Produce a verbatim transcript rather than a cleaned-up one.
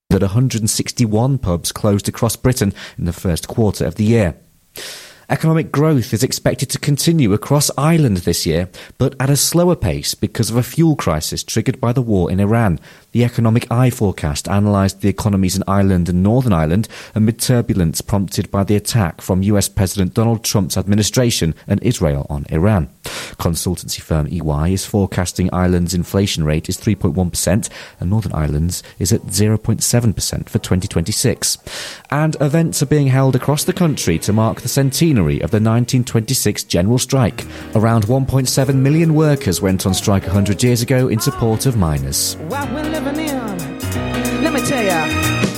that one hundred sixty-one pubs closed across Britain in the first quarter of the year. Economic growth is expected to continue across Ireland this year, but at a slower pace because of a fuel crisis triggered by the war in Iran. The Economic Eye forecast analysed the economies in Ireland and Northern Ireland amid turbulence prompted by the attack from U S President Donald Trump's administration and Israel on Iran. Consultancy firm E Y is forecasting Ireland's inflation rate is three point one percent and Northern Ireland's is at zero point seven percent for twenty twenty-six. And events are being held across the country to mark the centenary of the nineteen twenty-six general strike. Around one point seven million workers went on strike one hundred years ago in support of miners. What we're living in, let me tell ya.